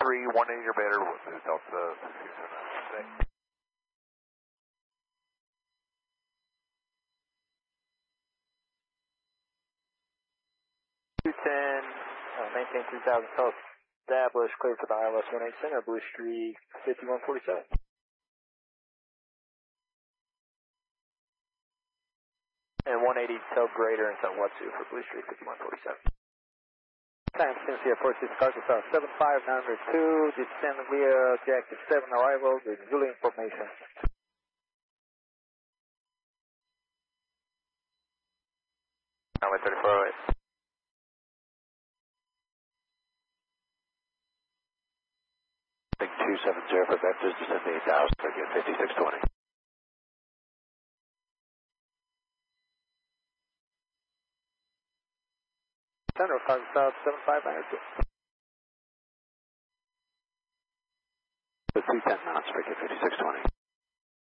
3, 180 or better, Delta 679. 210, maintain 3000 total established, clear for the ILS 18 Center, Blue Street 5147. And 180 tow greater until Watsu for Blue Street 5147. Time since the airport is Arkansas 75902, descend via objective 7 arrival with Zulu information. Runway 3408. Big 270 for vectors, descend to 8000, again 5620. Center of Arkansas 75902. The 210 knots, again 5620.